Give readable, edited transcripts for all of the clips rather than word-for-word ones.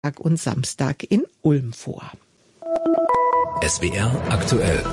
und Samstag in Ulm vor. SWR aktuell.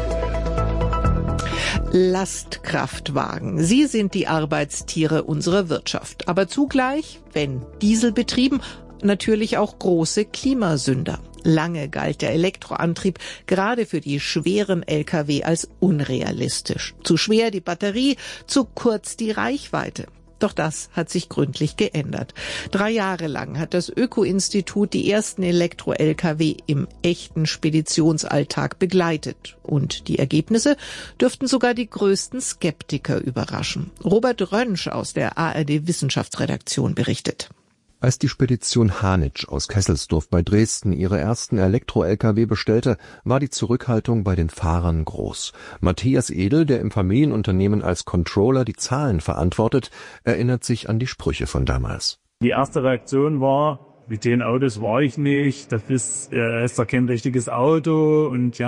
Lastkraftwagen. Sie sind die Arbeitstiere unserer Wirtschaft. Aber zugleich, wenn dieselbetrieben, natürlich auch große Klimasünder. Lange galt der Elektroantrieb gerade für die schweren Lkw als unrealistisch. Zu schwer die Batterie, zu kurz die Reichweite. Doch das hat sich gründlich geändert. 3 Jahre lang hat das Öko-Institut die ersten Elektro-Lkw im echten Speditionsalltag begleitet. Und die Ergebnisse dürften sogar die größten Skeptiker überraschen. Robert Rönsch aus der ARD-Wissenschaftsredaktion berichtet. Als die Spedition Hanitsch aus Kesselsdorf bei Dresden ihre ersten Elektro-Lkw bestellte, war die Zurückhaltung bei den Fahrern groß. Matthias Edel, der im Familienunternehmen als Controller die Zahlen verantwortet, erinnert sich an die Sprüche von damals. Die erste Reaktion war, mit den Autos war ich nicht, das ist doch kein richtiges Auto und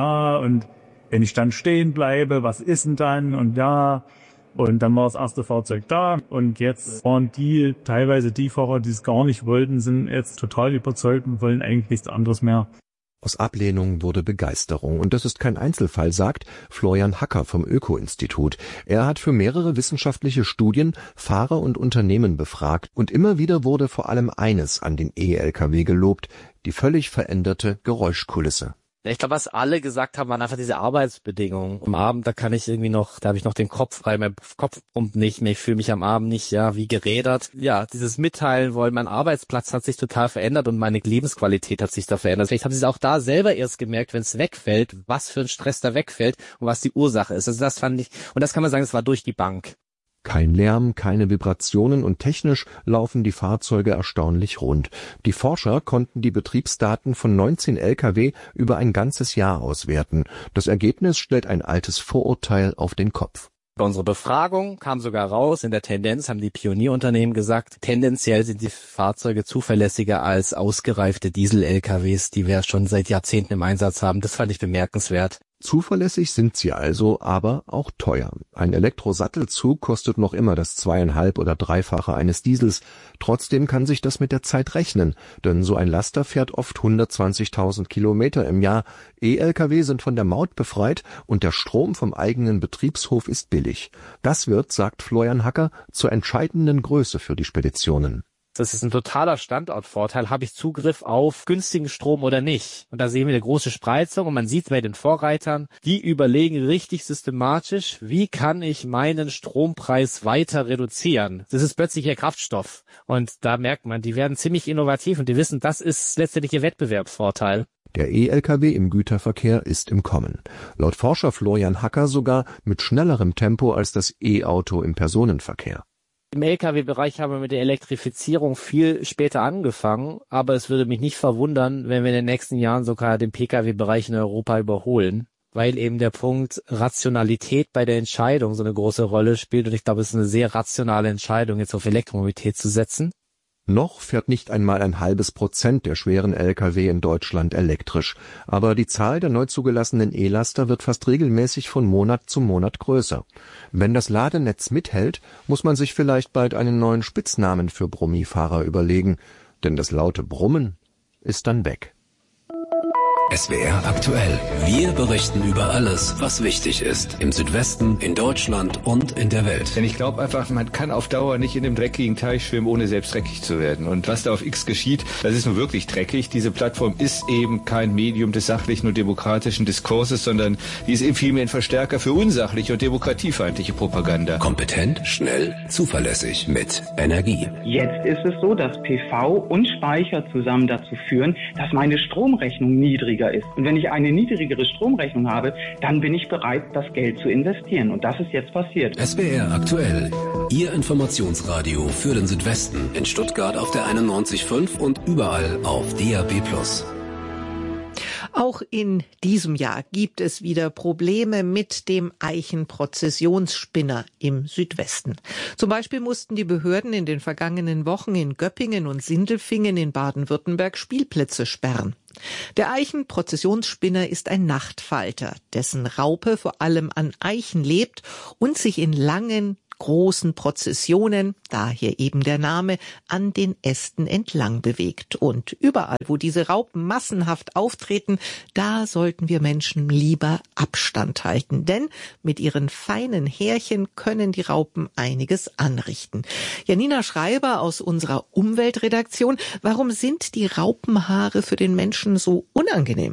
wenn ich dann stehen bleibe, was ist denn dann und ja. Und dann war das erste Fahrzeug da und jetzt waren teilweise die Fahrer, die es gar nicht wollten, sind jetzt total überzeugt und wollen eigentlich nichts anderes mehr. Aus Ablehnung wurde Begeisterung. Und das ist kein Einzelfall, sagt Florian Hacker vom Öko-Institut. Er hat für mehrere wissenschaftliche Studien Fahrer und Unternehmen befragt. Und immer wieder wurde vor allem eines an den E-Lkw gelobt: die völlig veränderte Geräuschkulisse. Ich glaube, was alle gesagt haben, waren einfach diese Arbeitsbedingungen. Am Abend, da habe ich noch den Kopf frei, mein Kopf pumpt nicht mehr, ich fühle mich am Abend nicht, wie gerädert. Ja, dieses Mitteilen wollen, mein Arbeitsplatz hat sich total verändert und meine Lebensqualität hat sich da verändert. Vielleicht haben sie es auch da selber erst gemerkt, wenn es wegfällt, was für ein Stress da wegfällt und was die Ursache ist. Also das fand ich, und das kann man sagen, das war durch die Bank. Kein Lärm, keine Vibrationen und technisch laufen die Fahrzeuge erstaunlich rund. Die Forscher konnten die Betriebsdaten von 19 Lkw über ein ganzes Jahr auswerten. Das Ergebnis stellt ein altes Vorurteil auf den Kopf. Bei unserer Befragung kam sogar raus, in der Tendenz haben die Pionierunternehmen gesagt, tendenziell sind die Fahrzeuge zuverlässiger als ausgereifte Diesel-LKWs, die wir schon seit Jahrzehnten im Einsatz haben. Das fand ich bemerkenswert. Zuverlässig sind sie also, aber auch teuer. Ein Elektrosattelzug kostet noch immer das 2,5- oder 3-fache eines Diesels. Trotzdem kann sich das mit der Zeit rechnen, denn so ein Laster fährt oft 120.000 Kilometer im Jahr. E-Lkw sind von der Maut befreit und der Strom vom eigenen Betriebshof ist billig. Das wird, sagt Florian Hacker, zur entscheidenden Größe für die Speditionen. Das ist ein totaler Standortvorteil. Habe ich Zugriff auf günstigen Strom oder nicht? Und da sehen wir eine große Spreizung und man sieht bei den Vorreitern, die überlegen richtig systematisch, wie kann ich meinen Strompreis weiter reduzieren? Das ist plötzlich ihr Kraftstoff. Und da merkt man, die werden ziemlich innovativ und die wissen, das ist letztendlich ihr Wettbewerbsvorteil. Der E-Lkw im Güterverkehr ist im Kommen. Laut Forscher Florian Hacker sogar mit schnellerem Tempo als das E-Auto im Personenverkehr. Im Lkw-Bereich haben wir mit der Elektrifizierung viel später angefangen, aber es würde mich nicht verwundern, wenn wir in den nächsten Jahren sogar den Pkw-Bereich in Europa überholen, weil eben der Punkt Rationalität bei der Entscheidung so eine große Rolle spielt und ich glaube, es ist eine sehr rationale Entscheidung, jetzt auf Elektromobilität zu setzen. Noch fährt nicht einmal 0,5% der schweren Lkw in Deutschland elektrisch. Aber die Zahl der neu zugelassenen E-Laster wird fast regelmäßig von Monat zu Monat größer. Wenn das Ladenetz mithält, muss man sich vielleicht bald einen neuen Spitznamen für Brummifahrer überlegen. Denn das laute Brummen ist dann weg. SWR aktuell. Wir berichten über alles, was wichtig ist. Im Südwesten, in Deutschland und in der Welt. Denn ich glaube einfach, man kann auf Dauer nicht in dem dreckigen Teich schwimmen, ohne selbst dreckig zu werden. Und was da auf X geschieht, das ist nun wirklich dreckig. Diese Plattform ist eben kein Medium des sachlichen und demokratischen Diskurses, sondern die ist eben vielmehr ein Verstärker für unsachliche und demokratiefeindliche Propaganda. Kompetent, schnell, zuverlässig, mit Energie. Jetzt ist es so, dass PV und Speicher zusammen dazu führen, dass meine Stromrechnung niedriger ist. Und wenn ich eine niedrigere Stromrechnung habe, dann bin ich bereit, das Geld zu investieren. Und das ist jetzt passiert. SWR aktuell. Ihr Informationsradio für den Südwesten. In Stuttgart auf der 91.5 und überall auf DAB+. Auch in diesem Jahr gibt es wieder Probleme mit dem Eichenprozessionsspinner im Südwesten. Zum Beispiel mussten die Behörden in den vergangenen Wochen in Göppingen und Sindelfingen in Baden-Württemberg Spielplätze sperren. Der Eichenprozessionsspinner ist ein Nachtfalter, dessen Raupe vor allem an Eichen lebt und sich in langen, großen Prozessionen, daher eben der Name, an den Ästen entlang bewegt. Und überall, wo diese Raupen massenhaft auftreten, da sollten wir Menschen lieber Abstand halten. Denn mit ihren feinen Härchen können die Raupen einiges anrichten. Janina Schreiber aus unserer Umweltredaktion, warum sind die Raupenhaare für den Menschen so unangenehm?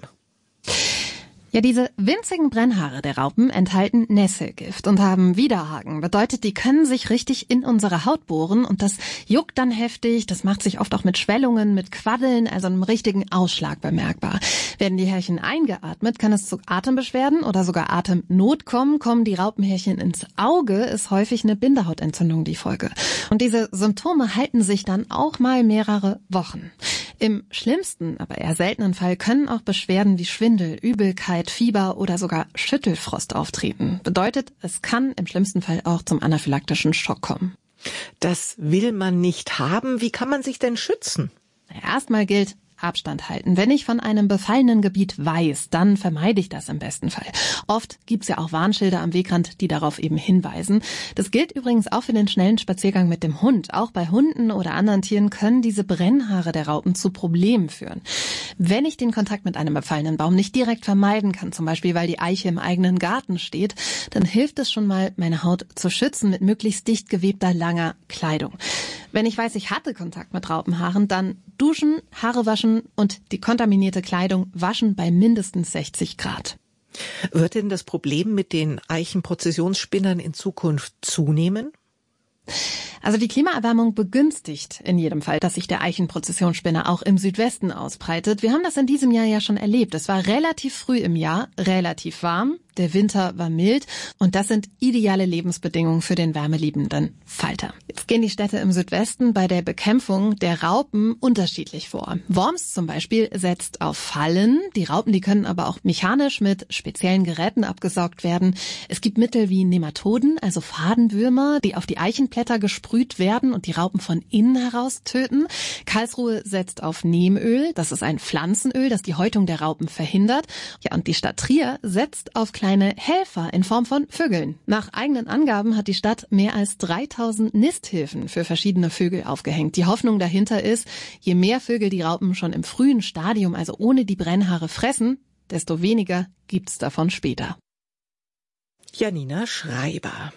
Ja, diese winzigen Brennhaare der Raupen enthalten Nesselgift und haben Widerhaken. Bedeutet, die können sich richtig in unsere Haut bohren und das juckt dann heftig. Das macht sich oft auch mit Schwellungen, mit Quaddeln, also einem richtigen Ausschlag bemerkbar. Werden die Härchen eingeatmet, kann es zu Atembeschwerden oder sogar Atemnot kommen. Kommen die Raupenhärchen ins Auge, ist häufig eine Bindehautentzündung die Folge. Und diese Symptome halten sich dann auch mal mehrere Wochen. Im schlimmsten, aber eher seltenen Fall können auch Beschwerden wie Schwindel, Übelkeit, Fieber oder sogar Schüttelfrost auftreten. Bedeutet, es kann im schlimmsten Fall auch zum anaphylaktischen Schock kommen. Das will man nicht haben. Wie kann man sich denn schützen? Erstmal gilt, Abstand halten. Wenn ich von einem befallenen Gebiet weiß, dann vermeide ich das im besten Fall. Oft gibt's ja auch Warnschilder am Wegrand, die darauf eben hinweisen. Das gilt übrigens auch für den schnellen Spaziergang mit dem Hund. Auch bei Hunden oder anderen Tieren können diese Brennhaare der Raupen zu Problemen führen. Wenn ich den Kontakt mit einem befallenen Baum nicht direkt vermeiden kann, zum Beispiel weil die Eiche im eigenen Garten steht, dann hilft es schon mal, meine Haut zu schützen mit möglichst dicht gewebter, langer Kleidung. Wenn ich weiß, ich hatte Kontakt mit Raupenhaaren, dann duschen, Haare waschen und die kontaminierte Kleidung waschen bei mindestens 60 Grad. Wird denn das Problem mit den Eichenprozessionsspinnern in Zukunft zunehmen? Also die Klimaerwärmung begünstigt in jedem Fall, dass sich der Eichenprozessionsspinner auch im Südwesten ausbreitet. Wir haben das in diesem Jahr ja schon erlebt. Es war relativ früh im Jahr, relativ warm. Der Winter war mild und das sind ideale Lebensbedingungen für den wärmeliebenden Falter. Jetzt gehen die Städte im Südwesten bei der Bekämpfung der Raupen unterschiedlich vor. Worms zum Beispiel setzt auf Fallen. Die Raupen, die können aber auch mechanisch mit speziellen Geräten abgesaugt werden. Es gibt Mittel wie Nematoden, also Fadenwürmer, die auf die Eichenblätter gesprüht werden und die Raupen von innen heraus töten. Karlsruhe setzt auf Neemöl. Das ist ein Pflanzenöl, das die Häutung der Raupen verhindert. Ja, und die Stadt Trier setzt auf kleine Helfer in Form von Vögeln. Nach eigenen Angaben hat die Stadt mehr als 3000 Nisthilfen für verschiedene Vögel aufgehängt. Die Hoffnung dahinter ist, je mehr Vögel die Raupen schon im frühen Stadium, also ohne die Brennhaare, fressen, desto weniger gibt's davon später. Janina Schreiber.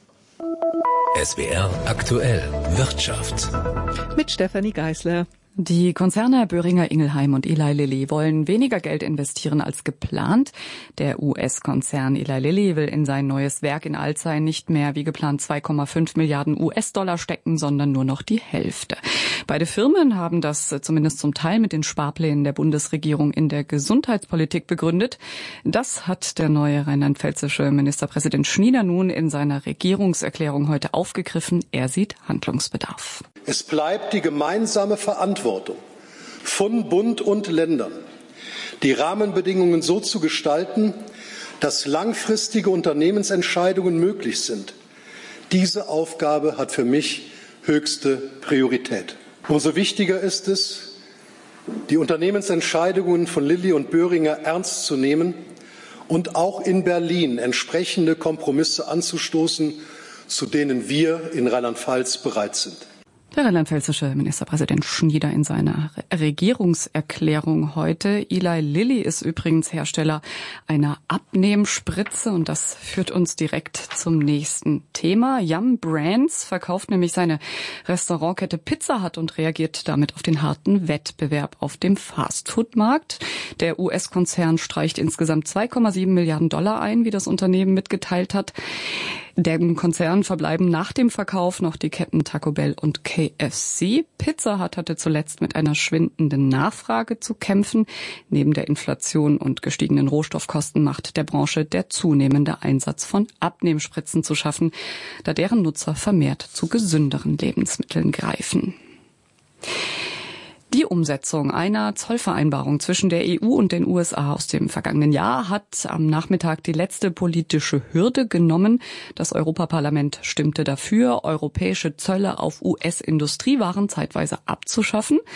SWR aktuell Wirtschaft. Mit Stefanie Geisler. Die Konzerne Boehringer Ingelheim und Eli Lilly wollen weniger Geld investieren als geplant. Der US-Konzern Eli Lilly will in sein neues Werk in Alzey nicht mehr wie geplant 2,5 Milliarden US-Dollar stecken, sondern nur noch die Hälfte. Beide Firmen haben das zumindest zum Teil mit den Sparplänen der Bundesregierung in der Gesundheitspolitik begründet. Das hat der neue rheinland-pfälzische Ministerpräsident Schnieder nun in seiner Regierungserklärung heute aufgegriffen. Er sieht Handlungsbedarf. Es bleibt die gemeinsame Verantwortung von Bund und Ländern, die Rahmenbedingungen so zu gestalten, dass langfristige Unternehmensentscheidungen möglich sind. Diese Aufgabe hat für mich höchste Priorität. Umso wichtiger ist es, die Unternehmensentscheidungen von Lilly und Boehringer ernst zu nehmen und auch in Berlin entsprechende Kompromisse anzustoßen, zu denen wir in Rheinland-Pfalz bereit sind. Der rheinland-pfälzische Ministerpräsident Schnieder in seiner Regierungserklärung heute. Eli Lilly ist übrigens Hersteller einer Abnehmspritze und das führt uns direkt zum nächsten Thema. Yum Brands verkauft nämlich seine Restaurantkette Pizza Hut und reagiert damit auf den harten Wettbewerb auf dem Fastfood-Markt. Der US-Konzern streicht insgesamt 2,7 Milliarden Dollar ein, wie das Unternehmen mitgeteilt hat. Dem Konzern verbleiben nach dem Verkauf noch die Ketten Taco Bell und KFC. Pizza Hut hatte zuletzt mit einer schwindenden Nachfrage zu kämpfen. Neben der Inflation und gestiegenen Rohstoffkosten macht der Branche der zunehmende Einsatz von Abnehmspritzen zu schaffen, da deren Nutzer vermehrt zu gesünderen Lebensmitteln greifen. Die Umsetzung einer Zollvereinbarung zwischen der EU und den USA aus dem vergangenen Jahr hat am Nachmittag die letzte politische Hürde genommen. Das Europaparlament stimmte dafür, europäische Zölle auf US-Industriewaren zeitweise abzuschaffen.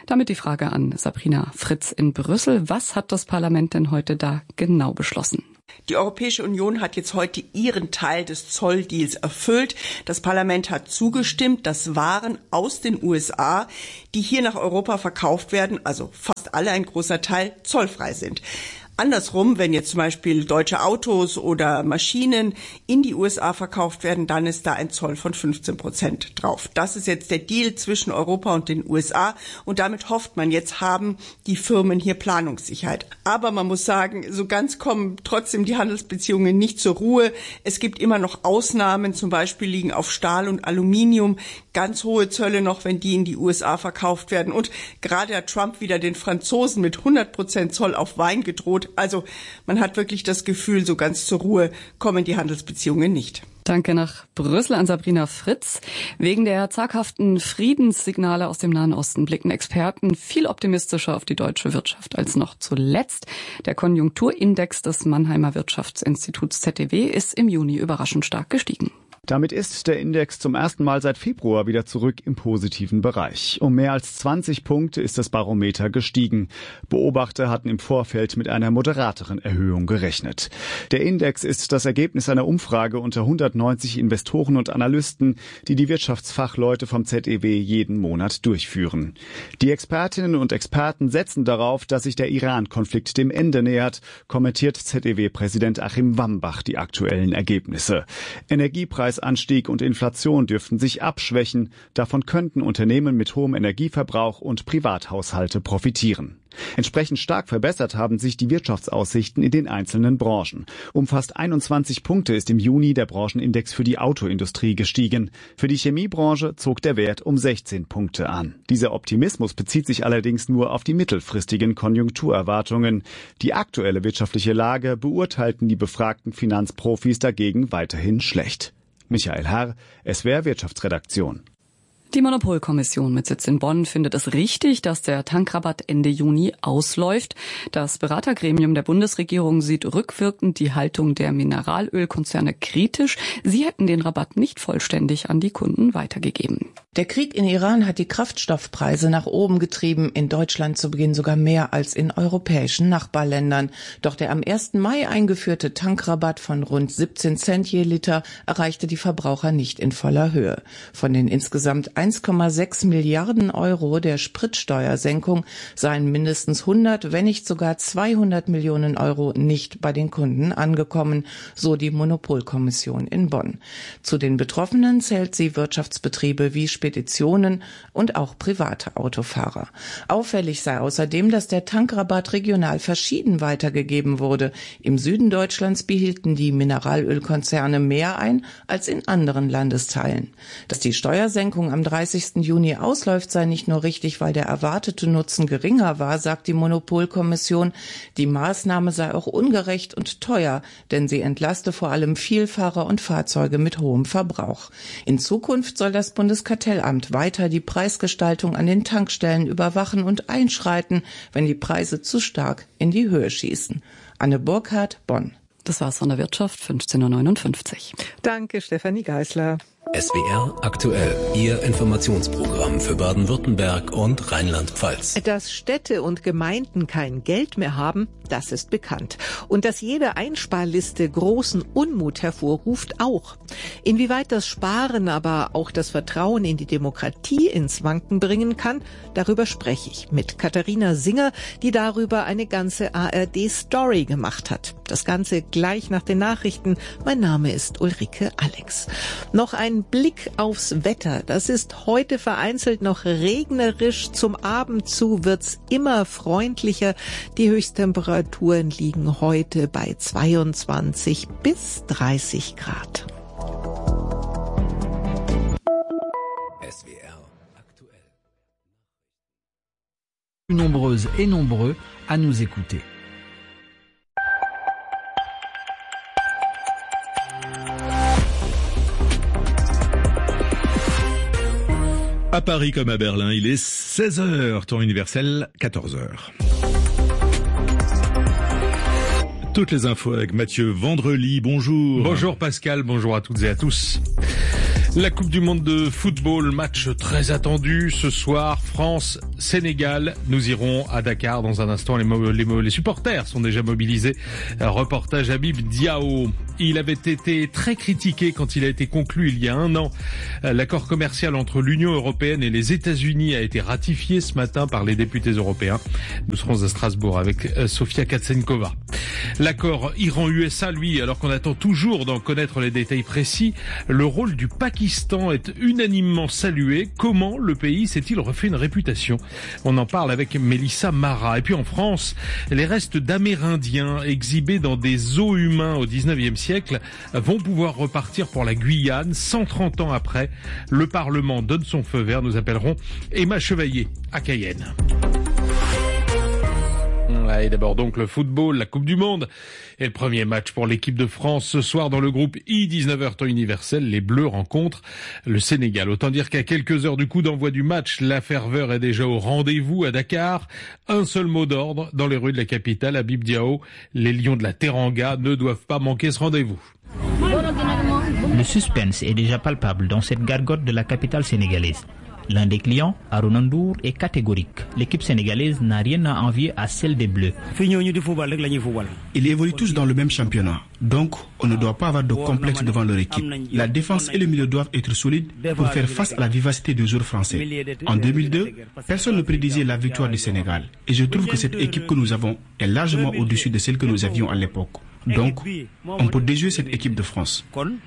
Damit die Frage an Sabrina Fritz in Brüssel. Was hat das Parlament denn heute da genau beschlossen? Die Europäische Union hat jetzt heute ihren Teil des Zolldeals erfüllt. Das Parlament hat zugestimmt, dass Waren aus den USA, die hier nach Europa verkauft werden, also fast alle, ein großer Teil, zollfrei sind. Andersrum, wenn jetzt zum Beispiel deutsche Autos oder Maschinen in die USA verkauft werden, dann ist da ein Zoll von 15% drauf. Das ist jetzt der Deal zwischen Europa und den USA und damit hofft man, jetzt haben die Firmen hier Planungssicherheit. Aber man muss sagen, so ganz kommen trotzdem die Handelsbeziehungen nicht zur Ruhe. Es gibt immer noch Ausnahmen, zum Beispiel liegen auf Stahl und Aluminium ganz hohe Zölle noch, wenn die in die USA verkauft werden. Und gerade hat Trump wieder den Franzosen mit 100% Zoll auf Wein gedroht. Also man hat wirklich das Gefühl, so ganz zur Ruhe kommen die Handelsbeziehungen nicht. Danke nach Brüssel an Sabrina Fritz. Wegen der zaghaften Friedenssignale aus dem Nahen Osten blicken Experten viel optimistischer auf die deutsche Wirtschaft als noch zuletzt. Der Konjunkturindex des Mannheimer Wirtschaftsinstituts ZDW ist im Juni überraschend stark gestiegen. Damit ist der Index zum ersten Mal seit Februar wieder zurück im positiven Bereich. Um mehr als 20 Punkte ist das Barometer gestiegen. Beobachter hatten im Vorfeld mit einer moderateren Erhöhung gerechnet. Der Index ist das Ergebnis einer Umfrage unter 190 Investoren und Analysten, die die Wirtschaftsfachleute vom ZEW jeden Monat durchführen. Die Expertinnen und Experten setzen darauf, dass sich der Iran-Konflikt dem Ende nähert, kommentiert ZEW-Präsident Achim Wambach die aktuellen Ergebnisse. Energiepreisanstieg und Inflation dürften sich abschwächen. Davon könnten Unternehmen mit hohem Energieverbrauch und Privathaushalte profitieren. Entsprechend stark verbessert haben sich die Wirtschaftsaussichten in den einzelnen Branchen. Um fast 21 Punkte ist im Juni der Branchenindex für die Autoindustrie gestiegen. Für die Chemiebranche zog der Wert um 16 Punkte an. Dieser Optimismus bezieht sich allerdings nur auf die mittelfristigen Konjunkturerwartungen. Die aktuelle wirtschaftliche Lage beurteilten die befragten Finanzprofis dagegen weiterhin schlecht. Michael Herr, SWR Wirtschaftsredaktion. Die Monopolkommission mit Sitz in Bonn findet es richtig, dass der Tankrabatt Ende Juni ausläuft. Das Beratergremium der Bundesregierung sieht rückwirkend die Haltung der Mineralölkonzerne kritisch. Sie hätten den Rabatt nicht vollständig an die Kunden weitergegeben. Der Krieg in Iran hat die Kraftstoffpreise nach oben getrieben, in Deutschland zu Beginn sogar mehr als in europäischen Nachbarländern. Doch der am 1. Mai eingeführte Tankrabatt von rund 17 Cent je Liter erreichte die Verbraucher nicht in voller Höhe. Von den insgesamt 1,6 Milliarden Euro der Spritsteuersenkung seien mindestens 100, wenn nicht sogar 200 Millionen Euro nicht bei den Kunden angekommen, so die Monopolkommission in Bonn. Zu den Betroffenen zählt sie Wirtschaftsbetriebe wie Speditionen und auch private Autofahrer. Auffällig sei außerdem, dass der Tankrabatt regional verschieden weitergegeben wurde. Im Süden Deutschlands behielten die Mineralölkonzerne mehr ein als in anderen Landesteilen. Dass die Steuersenkung am 30. Juni ausläuft, sei nicht nur richtig, weil der erwartete Nutzen geringer war, sagt die Monopolkommission. Die Maßnahme sei auch ungerecht und teuer, denn sie entlaste vor allem Vielfahrer und Fahrzeuge mit hohem Verbrauch. In Zukunft soll das Bundeskartellamt weiter die Preisgestaltung an den Tankstellen überwachen und einschreiten, wenn die Preise zu stark in die Höhe schießen. Anne Burkhardt, Bonn. Das war's von der Wirtschaft, 15:59 Uhr. Danke, Stefanie Geisler. SWR aktuell, Ihr Informationsprogramm für Baden-Württemberg und Rheinland-Pfalz. Dass Städte und Gemeinden kein Geld mehr haben, das ist bekannt. Und dass jede Einsparliste großen Unmut hervorruft, auch. Inwieweit das Sparen aber auch das Vertrauen in die Demokratie ins Wanken bringen kann, darüber spreche ich mit Katharina Singer, die darüber eine ganze ARD-Story gemacht hat. Das Ganze gleich nach den Nachrichten. Mein Name ist Ulrike Alex. Noch ein Blick aufs Wetter. Das ist heute vereinzelt noch regnerisch. Zum Abend zu wird's immer freundlicher. Die Höchsttemperaturen liegen heute bei 22 bis 30 Grad. SWR aktuell. Nombreuses et nombreux à nous écouter. À Paris comme à Berlin, il est 16h, temps universel 14h. Toutes les infos avec Mathieu Vendrely, bonjour. Bonjour Pascal, bonjour à toutes et à tous. La Coupe du Monde de football, match très attendu ce soir, France-Sénégal. Nous irons à Dakar dans un instant. Les supporters sont déjà mobilisés. Reportage Habib Diao. Il avait été très critiqué quand il a été conclu il y a 1 an. L'accord commercial entre l'Union européenne et les États-Unis a été ratifié ce matin par les députés européens. Nous serons à Strasbourg avec Sofia Katsenkova. L'accord Iran-USA, lui, alors qu'on attend toujours d'en connaître les détails précis, le rôle du Pakistan est unanimement salué. Comment le pays s'est-il refait une réputation? On en parle avec Mélissa Mara. Et puis en France, les restes d'Amérindiens exhibés dans des zoos humains au 19e siècle vont pouvoir repartir pour la Guyane 130 ans après. Le Parlement donne son feu vert. Nous appellerons Emma Chevalier à Cayenne. Et d'abord donc le football, la Coupe du Monde et le premier match pour l'équipe de France ce soir dans le groupe I, 19h temps universel. Les Bleus rencontrent le Sénégal. Autant dire qu'à quelques heures du coup d'envoi du match, la ferveur est déjà au rendez-vous à Dakar. Un seul mot d'ordre dans les rues de la capitale, Habib Diao. Les Lions de la Teranga ne doivent pas manquer ce rendez-vous. Le suspense est déjà palpable dans cette gargote de la capitale sénégalaise. L'un des clients, Aruna Ndour, est catégorique. L'équipe sénégalaise n'a rien à envier à celle des Bleus. Ils évoluent tous dans le même championnat. Donc, on ne doit pas avoir de complexe devant leur équipe. La défense et le milieu doivent être solides pour faire face à la vivacité des joueurs français. En 2002, personne ne prédisait la victoire du Sénégal. Et je trouve que cette équipe que nous avons est largement au-dessus de celle que nous avions à l'époque. Donc, on peut déjouer cette équipe de France.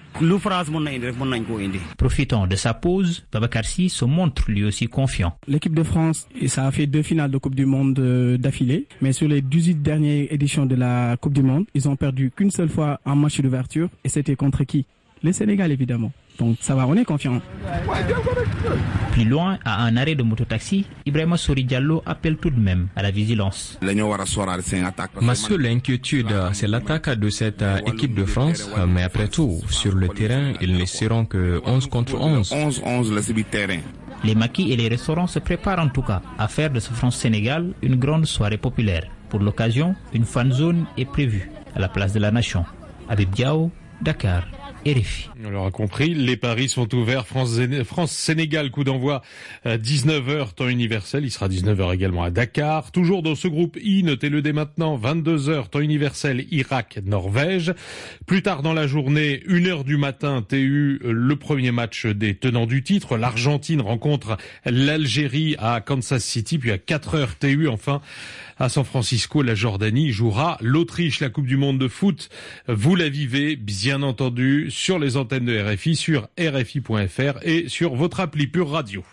Profitant de sa pause, Babacar Sy se montre lui aussi confiant. L'équipe de France, ça a fait 2 finales de Coupe du Monde d'affilée, mais sur les 18 dernières éditions de la Coupe du Monde, ils ont perdu qu'une seule fois en match d'ouverture, et c'était contre qui? Le Sénégal, évidemment. Donc ça va, on est confiant. Plus loin, à un arrêt de mototaxi, Ibrahima Sori Diallo appelle tout de même à la vigilance. Ma seule inquiétude, c'est l'attaque de cette équipe de France. Mais après tout, sur le terrain, ils ne seront que 11 contre 11. Les maquis et les restaurants se préparent en tout cas à faire de ce France-Sénégal une grande soirée populaire. Pour l'occasion, une fan zone est prévue à la place de la Nation. Habib Diao, Dakar. RFI. On l'aura compris, les paris sont ouverts. France-Sénégal, coup d'envoi 19h temps universel. Il sera 19h également à Dakar. Toujours dans ce groupe I, notez-le dès maintenant, 22h temps universel, Irak-Norvège. Plus tard dans la journée, 1h du matin, TU, le premier match des tenants du titre. L'Argentine rencontre l'Algérie à Kansas City, puis à 4h TU, enfin. À San Francisco, la Jordanie jouera l'Autriche, la Coupe du Monde de foot. Vous la vivez, bien entendu, sur les antennes de RFI, sur RFI.fr et sur votre appli Pure Radio.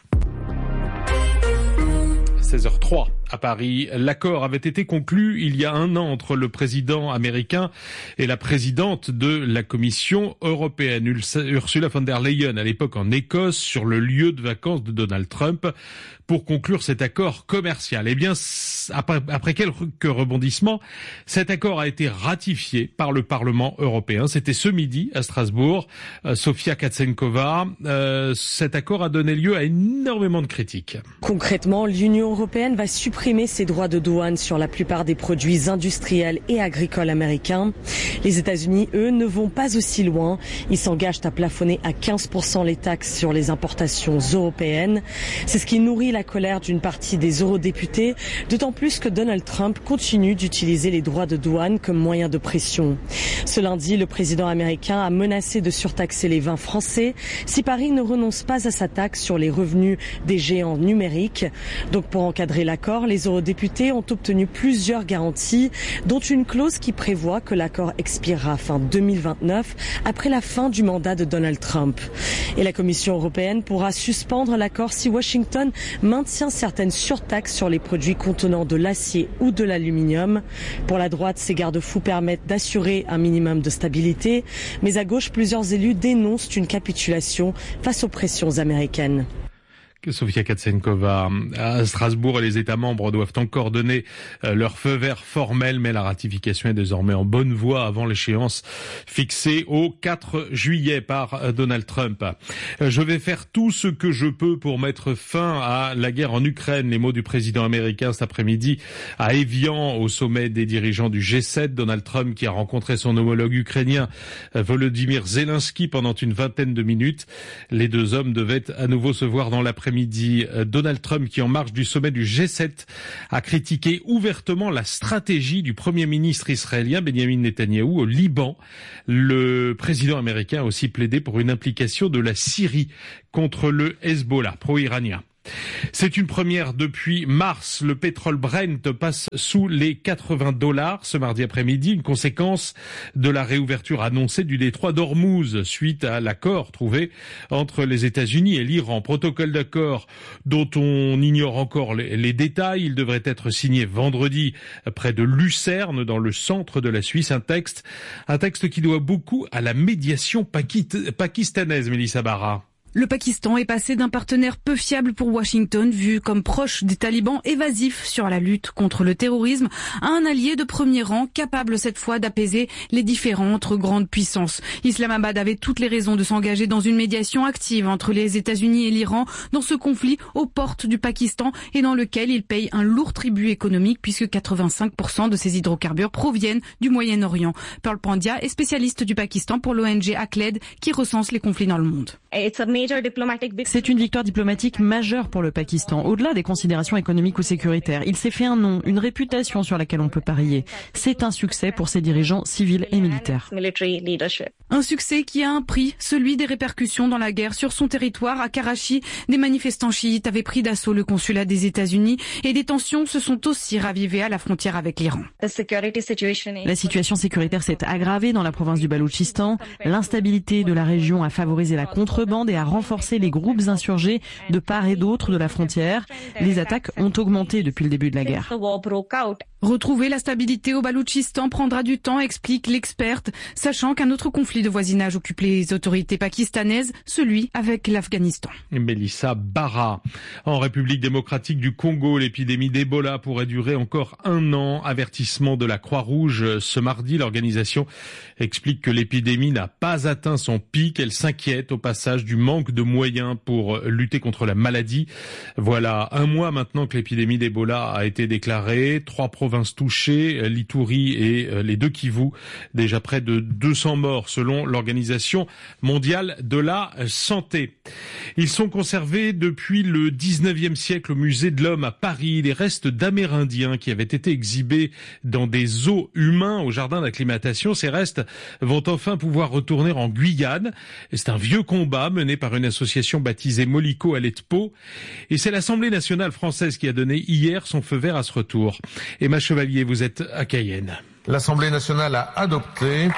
16h03 à Paris. L'accord avait été conclu il y a 1 an entre le président américain et la présidente de la Commission européenne, Ursula von der Leyen, à l'époque en Écosse, sur le lieu de vacances de Donald Trump, pour conclure cet accord commercial. Eh bien, après quelques rebondissements, cet accord a été ratifié par le Parlement européen. C'était ce midi à Strasbourg. Sofia Katsenkova, cet accord a donné lieu à énormément de critiques. Concrètement, l'Union européenne va supprimer ses droits de douane sur la plupart des produits industriels et agricoles américains. Les États-Unis, eux, ne vont pas aussi loin. Ils s'engagent à plafonner à 15% les taxes sur les importations européennes. C'est ce qui nourrit la colère d'une partie des eurodéputés, d'autant plus que Donald Trump continue d'utiliser les droits de douane comme moyen de pression. Ce lundi, le président américain a menacé de surtaxer les vins français si Paris ne renonce pas à sa taxe sur les revenus des géants numériques. Donc pour encadrer l'accord, les eurodéputés ont obtenu plusieurs garanties, dont une clause qui prévoit que l'accord expirera fin 2029, après la fin du mandat de Donald Trump. Et la Commission européenne pourra suspendre l'accord si Washington maintient certaines surtaxes sur les produits contenant de l'acier ou de l'aluminium. Pour la droite, ces garde-fous permettent d'assurer un minimum de stabilité, mais à gauche, plusieurs élus dénoncent une capitulation face aux pressions américaines. Sofia Katsenkova. À Strasbourg, les États membres doivent encore donner leur feu vert formel, mais la ratification est désormais en bonne voie avant l'échéance fixée au 4 juillet par Donald Trump. Je vais faire tout ce que je peux pour mettre fin à la guerre en Ukraine. Les mots du président américain cet après-midi à Évian, au sommet des dirigeants du G7. Donald Trump qui a rencontré son homologue ukrainien Volodymyr Zelensky pendant une vingtaine de minutes. Les deux hommes devaient à nouveau se voir dans l'après-midi. Donald Trump qui, en marge du sommet du G7, a critiqué ouvertement la stratégie du premier ministre israélien Benjamin Netanyahou au Liban. Le président américain a aussi plaidé pour une implication de la Syrie contre le Hezbollah, pro-iranien. C'est une première depuis mars. Le pétrole Brent passe sous les $80 ce mardi après-midi, une conséquence de la réouverture annoncée du détroit d'Ormuz suite à l'accord trouvé entre les États-Unis et l'Iran. Protocole d'accord dont on ignore encore les détails. Il devrait être signé vendredi près de Lucerne, dans le centre de la Suisse. Un texte qui doit beaucoup à la médiation pakistanaise, Mélissa Barra. Le Pakistan est passé d'un partenaire peu fiable pour Washington, vu comme proche des talibans évasifs sur la lutte contre le terrorisme, à un allié de premier rang, capable cette fois d'apaiser les différentes grandes puissances. Islamabad avait toutes les raisons de s'engager dans une médiation active entre les États-Unis et l'Iran dans ce conflit aux portes du Pakistan et dans lequel il paye un lourd tribut économique puisque 85% de ses hydrocarbures proviennent du Moyen-Orient. Pearl Pandya est spécialiste du Pakistan pour l'ONG ACLED qui recense les conflits dans le monde. C'est une victoire diplomatique majeure pour le Pakistan, au-delà des considérations économiques ou sécuritaires. Il s'est fait un nom, une réputation sur laquelle on peut parier. C'est un succès pour ses dirigeants civils et militaires. Un succès qui a un prix, celui des répercussions dans la guerre sur son territoire. À Karachi, des manifestants chiites avaient pris d'assaut le consulat des États-Unis et des tensions se sont aussi ravivées à la frontière avec l'Iran. La situation sécuritaire s'est aggravée dans la province du Baloutchistan. L'instabilité de la région a favorisé la contrebande et a renforcé les groupes insurgés de part et d'autre de la frontière. Les attaques ont augmenté depuis le début de la guerre. Retrouver la stabilité au Baloutchistan prendra du temps, explique l'experte, sachant qu'un autre conflit de voisinage occupe les autorités pakistanaises, celui avec l'Afghanistan. Mélissa Barra. En République démocratique du Congo, l'épidémie d'Ebola pourrait durer encore 1 an. Avertissement de la Croix-Rouge ce mardi. L'organisation explique que l'épidémie n'a pas atteint son pic. Elle s'inquiète au passage du manque de moyens pour lutter contre la maladie. Voilà 1 mois maintenant que l'épidémie d'Ebola a été déclarée. 3 provinces touchées, l'Ituri et les 2 Kivu. Déjà près de 200 morts selon l'Organisation mondiale de la santé. Ils sont conservés depuis le 19e siècle au musée de l'Homme à Paris. Les restes d'Amérindiens qui avaient été exhibés dans des zoos humains au jardin d'acclimatation. Ces restes vont enfin pouvoir retourner en Guyane. C'est un vieux combat mené par une association baptisée Molico Aletpo. Et c'est l'Assemblée nationale française qui a donné hier son feu vert à ce retour. Emma Chevalier, vous êtes à Cayenne. L'Assemblée nationale a adopté.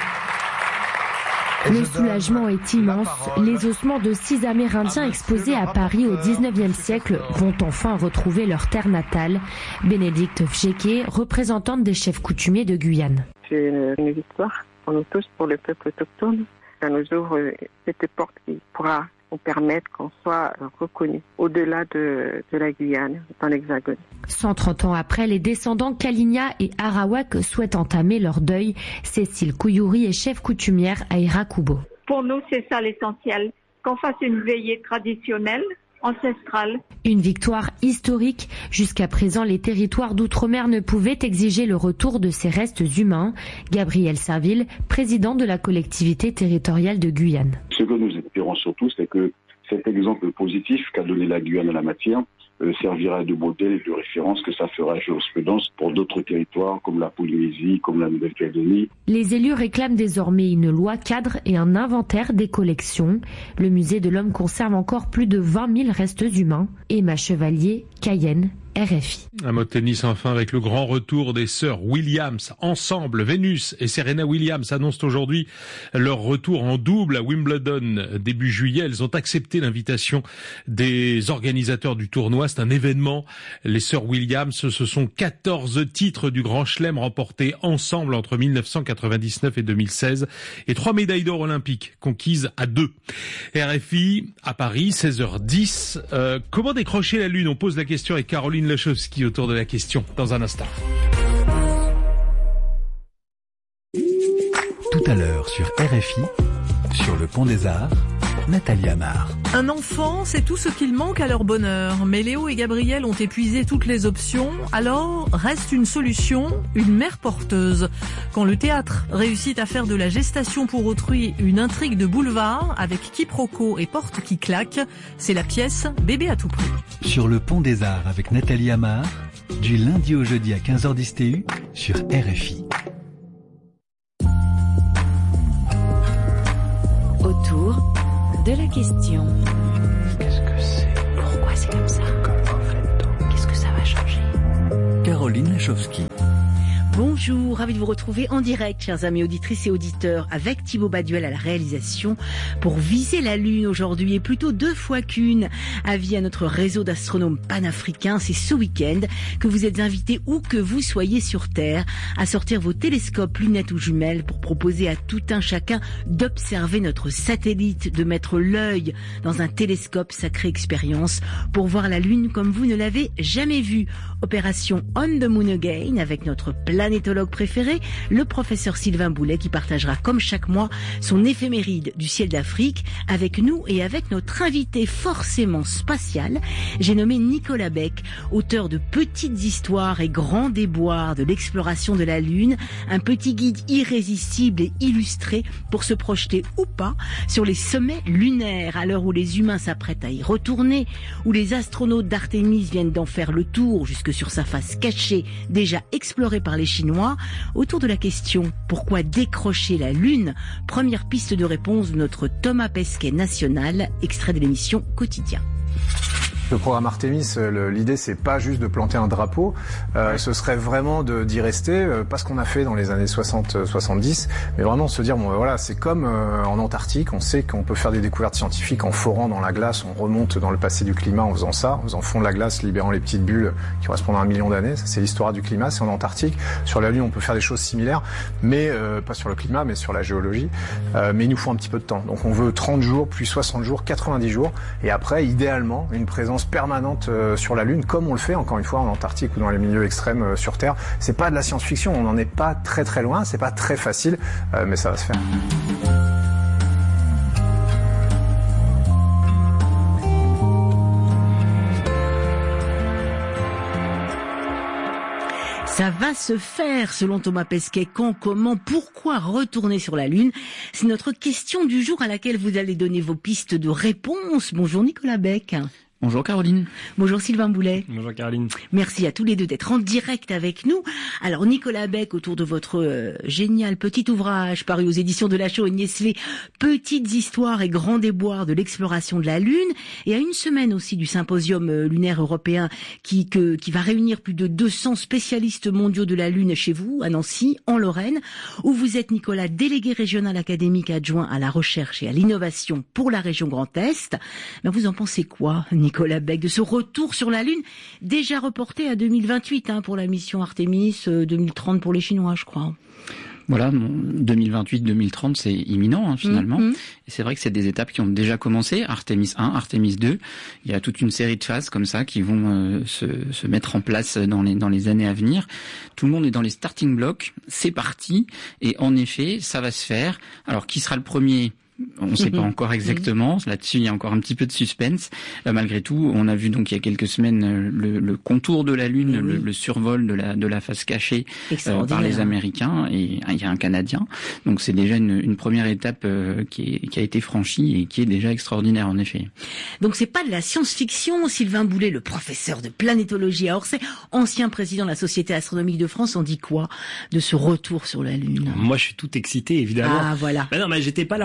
Le soulagement est immense. Les ossements de 6 Amérindiens exposés à Paris au 19e siècle vont enfin retrouver leur terre natale. Bénédicte Fjeké, représentante des chefs coutumiers de Guyane. C'est une victoire pour nous tous, pour le peuple autochtone. Ça nous ouvre cette porte qui pourra nous permettre qu'on soit reconnus au-delà de la Guyane, dans l'Hexagone. 130 ans après, les descendants Kalinia et Arawak souhaitent entamer leur deuil. Cécile Couillouri est chef coutumière à Irakubo. Pour nous, c'est ça l'essentiel, qu'on fasse une veillée traditionnelle, ancestrale. Une victoire historique. Jusqu'à présent, les territoires d'outre-mer ne pouvaient exiger le retour de ces restes humains. Gabriel Serville, président de la collectivité territoriale de Guyane. Ce que nous espérons surtout, c'est que cet exemple positif qu'a donné la Guyane en la matière servira de modèle et de référence, que ça fera jurisprudence pour d'autres territoires comme la Polynésie, comme la Nouvelle-Calédonie. Les élus réclament désormais une loi cadre et un inventaire des collections. Le musée de l'Homme conserve encore plus de 20 000 restes humains. Emma Chevalier, Cayenne, RFI. Un mot de tennis enfin avec le grand retour des sœurs Williams. Ensemble, Venus et Serena Williams annoncent aujourd'hui leur retour en double à Wimbledon début juillet. Elles ont accepté l'invitation des organisateurs du tournoi. C'est un événement. Les sœurs Williams, ce sont 14 titres du Grand Chelem remportés ensemble entre 1999 et 2016 et 3 médailles d'or olympiques conquises à 2. RFI à Paris, 16h10. Comment décrocher la Lune? On pose la question avec Caroline Lechowski autour de la question dans un instant. Tout à l'heure sur RFI, sur le Pont des Arts, Nathalie Amar. Un enfant, c'est tout ce qu'il manque à leur bonheur. Mais Léo et Gabriel ont épuisé toutes les options. Alors, reste une solution, une mère porteuse. Quand le théâtre réussit à faire de la gestation pour autrui une intrigue de boulevard, avec quiproquo et porte qui claquent, c'est la pièce Bébé à tout prix. Sur le Pont des Arts avec Nathalie Amar, du lundi au jeudi à 15h10 TU, sur RFI. Autour de la question. Qu'est-ce que c'est? Pourquoi c'est comme ça? Comment fait-on? Qu'est-ce que ça va changer? Caroline Lechowski. Bonjour, ravi de vous retrouver en direct, chers amis auditrices et auditeurs, avec Thibaut Baduel à la réalisation pour viser la Lune aujourd'hui, et plutôt 2 fois qu'une. Avis à notre réseau d'astronomes panafricains, c'est ce week-end que vous êtes invités, où que vous soyez sur Terre, à sortir vos télescopes, lunettes ou jumelles pour proposer à tout un chacun d'observer notre satellite, de mettre l'œil dans un télescope, sacrée expérience, pour voir la Lune comme vous ne l'avez jamais vue. Opération On the Moon Again avec notre planétologue préféré, le professeur Sylvain Boulet, qui partagera comme chaque mois son éphéméride du ciel d'Afrique avec nous et avec notre invité forcément spatial. J'ai nommé Nicolas Beck, auteur de Petites histoires et grands déboires de l'exploration de la Lune, un petit guide irrésistible et illustré pour se projeter ou pas sur les sommets lunaires à l'heure où les humains s'apprêtent à y retourner, où les astronautes d'Artémis viennent d'en faire le tour jusque sur sa face cachée, déjà explorée par les Chinois, autour de la question « Pourquoi décrocher la Lune ?» Première piste de réponse de notre Thomas Pesquet national, extrait de l'émission Quotidien. Le programme Artemis, l'idée c'est pas juste de planter un drapeau, ce serait vraiment d'y rester, pas ce qu'on a fait dans les années 60-70, mais vraiment se dire, bon voilà, c'est comme en Antarctique, on sait qu'on peut faire des découvertes scientifiques en forant dans la glace, on remonte dans le passé du climat en faisant ça, en faisant fondre la glace, libérant les petites bulles qui correspondent à 1 million d'années, ça c'est l'histoire du climat, c'est en Antarctique. Sur la Lune on peut faire des choses similaires, mais pas sur le climat, mais sur la géologie, mais il nous faut un petit peu de temps. Donc on veut 30 jours, puis 60 jours, 90 jours, et après, idéalement, une présence permanente sur la Lune, comme on le fait encore une fois en Antarctique ou dans les milieux extrêmes sur Terre. C'est pas de la science-fiction, on n'en est pas très très loin, c'est pas très facile, mais ça va se faire. Ça va se faire, selon Thomas Pesquet. Quand, comment, pourquoi retourner sur la Lune? C'est notre question du jour à laquelle vous allez donner vos pistes de réponse. Bonjour Nicolas Beck. Bonjour Caroline. Bonjour Sylvain Boulet. Bonjour Caroline. Merci à tous les deux d'être en direct avec nous. Alors Nicolas Beck, autour de votre génial petit ouvrage paru aux éditions de Lachaud et Niestlé, Petites histoires et grands déboires de l'exploration de la Lune, et à une semaine aussi du symposium lunaire européen qui va réunir plus de 200 spécialistes mondiaux de la Lune chez vous, à Nancy, en Lorraine, où vous êtes Nicolas, délégué régional académique adjoint à la recherche et à l'innovation pour la région Grand Est. Ben vous en pensez quoi, Nicolas Beck, de ce retour sur la Lune, déjà reporté à 2028 pour la mission Artemis, 2030 pour les Chinois, je crois. Voilà, 2028-2030, c'est imminent finalement. Et c'est vrai que c'est des étapes qui ont déjà commencé, Artemis 1, Artemis 2. Il y a toute une série de phases comme ça qui vont se mettre en place dans les années à venir. Tout le monde est dans les starting blocks, c'est parti. Et en effet, ça va se faire. Alors, qui sera le premier ? On ne sait pas encore exactement. Là-dessus, il y a encore un petit peu de suspense. Malgré tout, on a vu donc il y a quelques semaines le contour de la Lune, le survol de la face cachée par les Américains, et il y a un Canadien. Donc c'est déjà une première étape qui a été franchie et qui est déjà extraordinaire en effet. Donc c'est pas de la science-fiction. Sylvain Boulet, le professeur de planétologie à Orsay, ancien président de la Société astronomique de France, en dit quoi de ce retour sur la Lune? Moi, je suis tout excité évidemment. Ah voilà. Non, mais j'étais pas là en 70.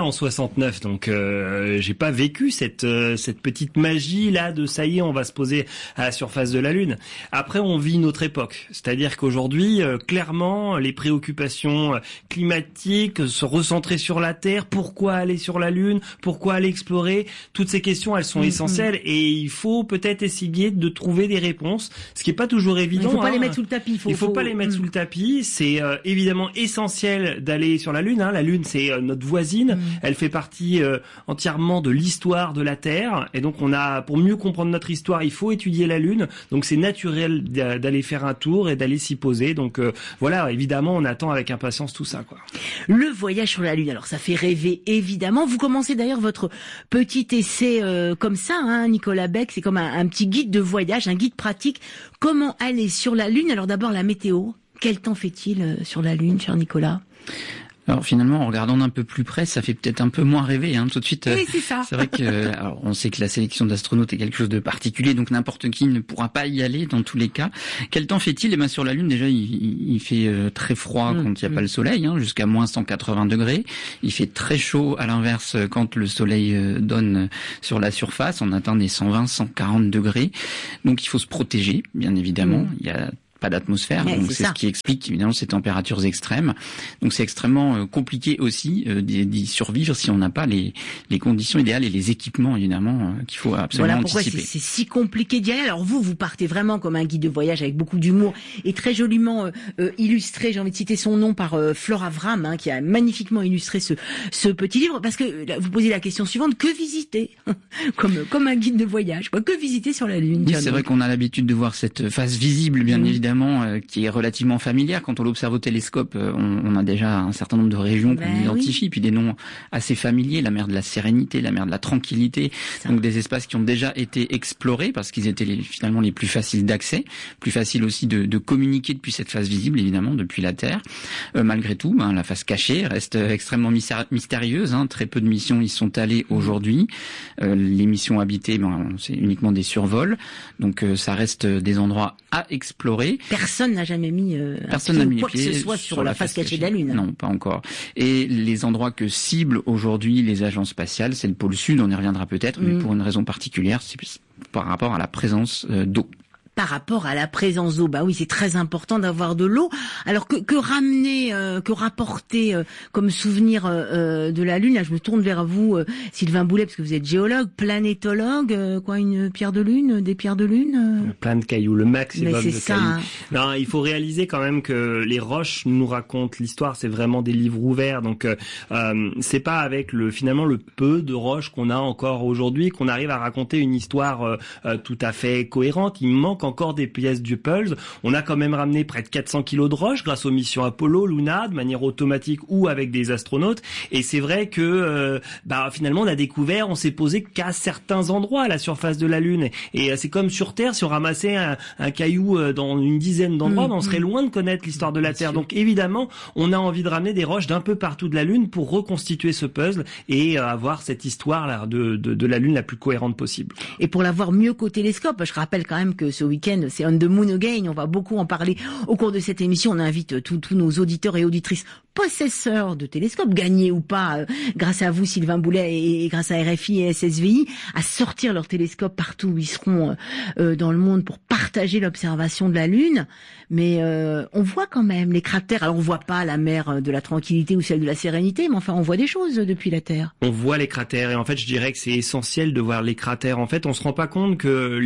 69, donc j'ai pas vécu cette petite magie là de ça y est, on va se poser à la surface de la Lune. Après, on vit une autre époque, c'est-à-dire qu'aujourd'hui, clairement, les préoccupations climatiques, se recentrer sur la Terre, pourquoi aller sur la Lune, pourquoi aller explorer, toutes ces questions, elles sont essentielles et il faut peut-être essayer de trouver des réponses, ce qui est pas toujours évident. Il faut pas les mettre sous le tapis. Il faut pas les mettre sous le tapis. C'est évidemment essentiel d'aller sur la Lune. La Lune, c'est notre voisine. Elle fait partie entièrement de l'histoire de la Terre. Et donc, pour mieux comprendre notre histoire, il faut étudier la Lune. Donc, c'est naturel d'aller faire un tour et d'aller s'y poser. Donc, voilà, évidemment, on attend avec impatience tout ça, quoi. Le voyage sur la Lune. Alors, ça fait rêver, évidemment. Vous commencez d'ailleurs votre petit essai comme ça, Nicolas Beck. C'est comme un petit guide de voyage, un guide pratique. Comment aller sur la Lune? Alors, d'abord, la météo. Quel temps fait-il sur la Lune, cher Nicolas? Alors finalement, en regardant d'un peu plus près, ça fait peut-être un peu moins rêver, tout de suite. Oui, c'est ça. C'est vrai que, alors, on sait que la sélection d'astronautes est quelque chose de particulier, donc n'importe qui ne pourra pas y aller dans tous les cas. Quel temps fait-il? Eh ben, sur la Lune, déjà, il fait très froid quand il n'y a pas le soleil, jusqu'à moins 180 degrés. Il fait très chaud, à l'inverse, quand le soleil donne sur la surface. On atteint des 120, 140 degrés. Donc, il faut se protéger, bien évidemment. Il y a pas d'atmosphère, donc c'est ce qui explique évidemment ces températures extrêmes. Donc c'est extrêmement compliqué aussi d'y survivre si on n'a pas les conditions idéales et les équipements évidemment qu'il faut absolument anticiper. Voilà pourquoi c'est si compliqué d'y aller. Alors vous partez vraiment comme un guide de voyage avec beaucoup d'humour et très joliment illustré, j'ai envie de citer son nom, par Flora Avram, qui a magnifiquement illustré ce petit livre, parce que là, vous posez la question suivante: que visiter comme un guide de voyage, que visiter sur la Lune? Oui, c'est vrai qu'on a l'habitude de voir cette face visible, bien évidemment, qui est relativement familière. Quand on l'observe au télescope, on a déjà un certain nombre de régions qu'on identifie, puis des noms assez familiers, la mer de la Sérénité, la mer de la Tranquillité, donc des espaces qui ont déjà été explorés parce qu'ils étaient finalement les plus faciles d'accès, plus facile aussi de communiquer depuis cette face visible, évidemment, depuis la Terre. Malgré tout, la face cachée reste extrêmement mystérieuse. Très peu de missions y sont allées aujourd'hui. Les missions habitées, c'est uniquement des survols, donc ça reste des endroits à explorer. Personne n'a jamais mis quoi que ce soit sur la face cachée de la Lune. Non, pas encore. Et les endroits que ciblent aujourd'hui les agences spatiales, c'est le pôle Sud, on y reviendra peut-être, mais pour une raison particulière, c'est par rapport à la présence d'eau. Par rapport à la présence d'eau, oui, c'est très important d'avoir de l'eau. Alors que ramener, que rapporter comme souvenir de la Lune? Là, je me tourne vers vous, Sylvain Boulet, parce que vous êtes géologue, planétologue. Une pierre de lune, des pierres de lune? Plein de cailloux, le maximum de ça, cailloux. Non, il faut réaliser quand même que les roches nous racontent l'histoire. C'est vraiment des livres ouverts. Donc, c'est pas avec finalement le peu de roches qu'on a encore aujourd'hui qu'on arrive à raconter une histoire tout à fait cohérente. Il manque encore des pièces du puzzle. On a quand même ramené près de 400 kilos de roches grâce aux missions Apollo, Luna, de manière automatique ou avec des astronautes. Et c'est vrai que finalement on a découvert, on s'est posé qu'à certains endroits à la surface de la Lune. Et c'est comme sur Terre, si on ramassait un caillou dans une dizaine d'endroits, on serait loin de connaître l'histoire de la Terre. Donc évidemment, on a envie de ramener des roches d'un peu partout de la Lune pour reconstituer ce puzzle et avoir cette histoire là de la Lune la plus cohérente possible. Et pour l'avoir mieux qu'au télescope, je rappelle quand même que ce week-end, c'est On the Moon Again. On va beaucoup en parler au cours de cette émission. On invite tous nos auditeurs et auditrices possesseurs de télescopes, gagnés ou pas, grâce à vous, Sylvain Boulet, et grâce à RFI et SSVI, à sortir leurs télescopes partout où ils seront dans le monde pour partager l'observation de la Lune. Mais on voit quand même les cratères. Alors on voit pas la mer de la Tranquillité ou celle de la Sérénité, mais enfin on voit des choses depuis la Terre. On voit les cratères et en fait je dirais que c'est essentiel de voir les cratères. En fait on se rend pas compte que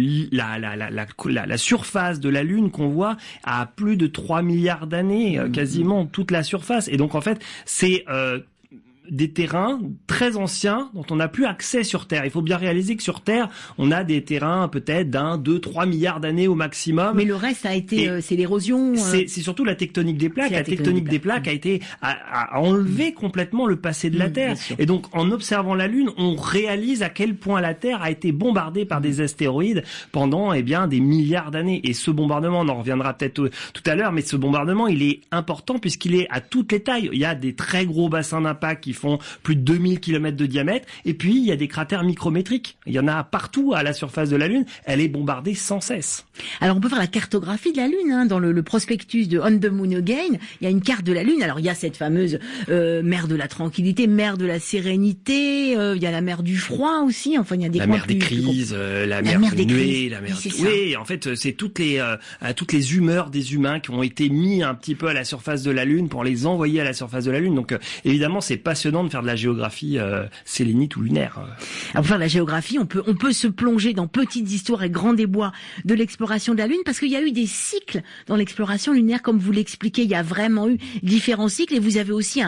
la surface de la Lune qu'on voit a plus de 3 milliards d'années, quasiment toute la surface. Et donc en fait c'est des terrains très anciens dont on n'a plus accès sur Terre. Il faut bien réaliser que sur Terre, on a des terrains peut-être d'2-3 milliards d'années au maximum. Mais le reste a été, c'est l'érosion. C'est surtout la tectonique des plaques. La tectonique des plaques a enlevé complètement le passé de la Terre. Et donc, en observant la Lune, on réalise à quel point la Terre a été bombardée par des astéroïdes pendant, des milliards d'années. Et ce bombardement, on en reviendra peut-être tout à l'heure, mais ce bombardement, il est important puisqu'il est à toutes les tailles. Il y a des très gros bassins d'impact qui font plus de 2000 km de diamètre. Et puis, il y a des cratères micrométriques. Il y en a partout à la surface de la Lune. Elle est bombardée sans cesse. Alors, on peut faire la cartographie de la Lune, hein. Dans le prospectus de On the Moon Again, il y a une carte de la Lune. Alors, il y a cette fameuse mer de la tranquillité, mer de la sérénité, il y a la mer du froid aussi. Enfin, il y a des la mer des crises, la mer des nuées, la mer. Oui, en fait, c'est toutes les humeurs des humains qui ont été mis un petit peu à la surface de la Lune pour les envoyer à la surface de la Lune. Donc, évidemment, c'est passionnant de faire de la géographie sélénite ou lunaire. Alors, pour faire de la géographie, on peut se plonger dans petites histoires et grands débois de l'exploration de la Lune, parce qu'il y a eu des cycles dans l'exploration lunaire, comme vous l'expliquez. Il y a vraiment eu différents cycles, et vous avez aussi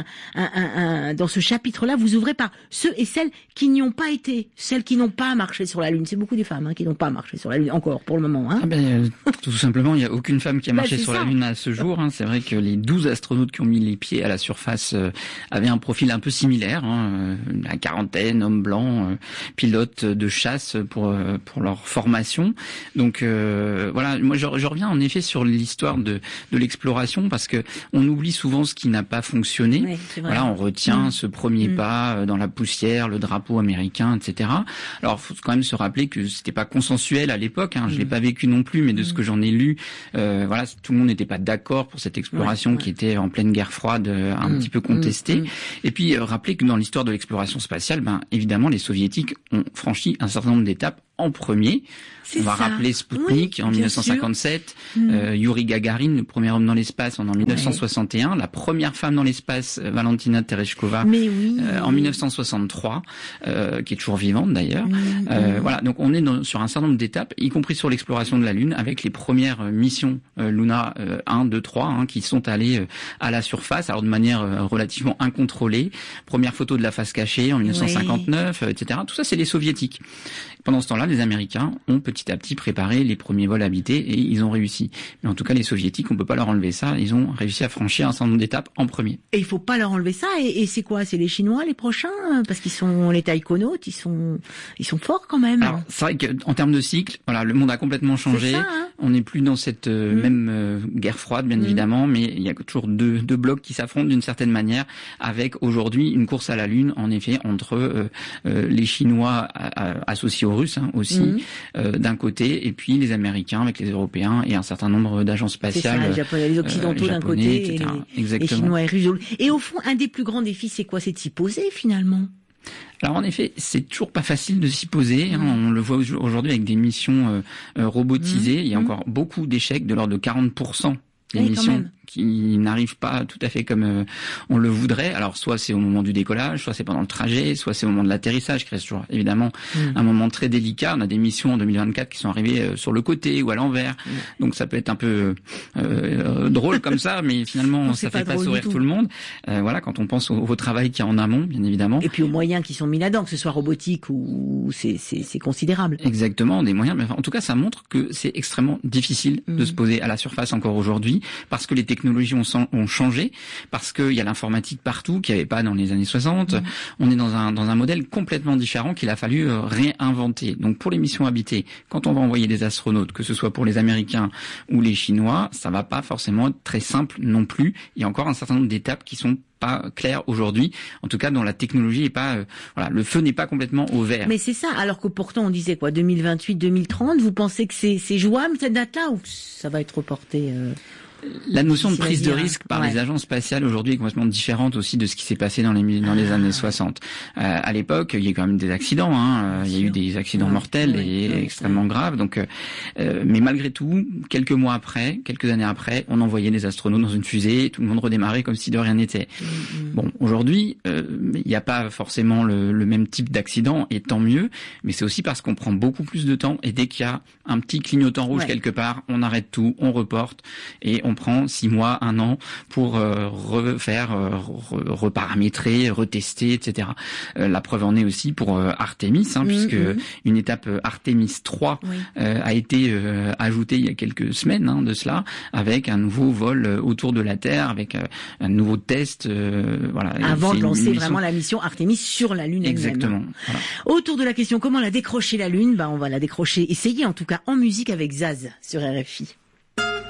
dans ce chapitre-là, vous ouvrez par ceux et celles qui n'y ont pas été, celles qui n'ont pas marché sur la Lune. C'est beaucoup des femmes qui n'ont pas marché sur la Lune encore pour le moment. Tout simplement, il n'y a aucune femme qui a marché sur la Lune à ce jour. C'est vrai que les 12 astronautes qui ont mis les pieds à la surface avaient un profil un peu similaire. La quarantaine, hommes blancs, pilotes de chasse pour leur formation. Donc voilà, moi je reviens en effet sur l'histoire de l'exploration, parce que on oublie souvent ce qui n'a pas fonctionné. Oui, voilà, on retient ce premier pas dans la poussière, le drapeau américain, etc. Alors, faut quand même se rappeler que c'était pas consensuel à l'époque. Je l'ai pas vécu non plus, mais de ce que j'en ai lu, voilà, tout le monde n'était pas d'accord pour cette exploration qui était en pleine guerre froide, un petit peu contestée. Et puis, rappeler que dans l'histoire de l'exploration spatiale, évidemment, les soviétiques ont franchi un certain nombre d'étapes en premier. On va rappeler Spoutnik en 1957, Yuri Gagarin, le premier homme dans l'espace, en 1961, la première femme dans l'espace, Valentina Tereshkova, en 1963, qui est toujours vivante d'ailleurs. Voilà, donc on est sur un certain nombre d'étapes, y compris sur l'exploration de la Lune, avec les premières missions Luna 1, 2, 3, qui sont allées à la surface, alors de manière relativement incontrôlée. Première photo de la face cachée en 1959, etc. Tout ça, c'est les soviétiques. Pendant ce temps-là, les Américains ont petit à petit préparé les premiers vols habités et ils ont réussi. Mais en tout cas, les Soviétiques, on peut pas leur enlever ça. Ils ont réussi à franchir un certain nombre d'étapes en premier. Et il faut pas leur enlever ça. Et c'est quoi? C'est les Chinois les prochains? Parce qu'ils sont les taïkonautes, ils sont forts quand même. Alors, c'est vrai qu'en termes de cycle, voilà, le monde a complètement changé. Ça, on n'est plus dans cette même guerre froide, bien évidemment, mais il y a toujours deux blocs qui s'affrontent d'une certaine manière, avec aujourd'hui une course à la Lune, en effet, entre les Chinois associés aux Russes aussi, d'un côté, et puis les Américains avec les Européens et un certain nombre d'agences spatiales. Les Japonais, les Occidentaux d'un côté, et les Chinois et Russes. Et au fond, un des plus grands défis, c'est quoi? C'est de s'y poser finalement. Alors en effet, c'est toujours pas facile de s'y poser. On le voit aujourd'hui avec des missions robotisées. Il y a encore beaucoup d'échecs, de l'ordre de 40%. Des missions qui n'arrivent pas tout à fait comme on le voudrait. Alors soit c'est au moment du décollage, soit c'est pendant le trajet, soit c'est au moment de l'atterrissage, qui reste toujours évidemment un moment très délicat. On a des missions en 2024 qui sont arrivées sur le côté ou à l'envers. Donc ça peut être un peu drôle comme ça, mais finalement ça fait pas sourire tout le monde. Voilà, quand on pense au travail qu'il y a en amont, bien évidemment. Et puis aux moyens qui sont mis là-dedans, que ce soit robotique ou c'est considérable. Exactement, des moyens. Mais en tout cas, ça montre que c'est extrêmement difficile de se poser à la surface encore aujourd'hui, parce que les technologies ont changé, parce qu'il y a l'informatique partout qu'il n'y avait pas dans les années 60. On est dans un modèle complètement différent qu'il a fallu réinventer. Donc pour les missions habitées, quand on va envoyer des astronautes, que ce soit pour les Américains ou les Chinois, ça va pas forcément être très simple non plus. Il y a encore un certain nombre d'étapes qui sont pas clair aujourd'hui, en tout cas dont la technologie est pas, le feu n'est pas complètement au vert. Mais c'est ça, alors que pourtant on disait 2028, 2030, vous pensez que c'est jouable cette date-là, ou ça va être reporté La notion de prise de risque par les agences spatiales aujourd'hui est complètement différente aussi de ce qui s'est passé dans les années 60. À l'époque, il y a quand même des accidents, il y a eu des accidents mortels et extrêmement graves. Donc, mais malgré tout, quelques années après, on envoyait des astronautes dans une fusée, et tout le monde redémarrait comme si de rien n'était. Bon, aujourd'hui, il n'y a pas forcément le même type d'accident, et tant mieux. Mais c'est aussi parce qu'on prend beaucoup plus de temps, et dès qu'il y a un petit clignotant rouge quelque part, on arrête tout, on reporte, et on prend 6 mois, 1 an pour reparamétrer, retester, etc. La preuve en est aussi pour Artemis, puisque une étape Artemis 3 a été ajoutée il y a quelques semaines de cela, avec un nouveau vol autour de la Terre, avec un nouveau test. Avant de lancer vraiment la mission Artemis sur la Lune elle-même. Exactement. Voilà. Autour de la question comment la décrocher la Lune, on va la décrocher, essayer en tout cas en musique avec Zaz sur RFI.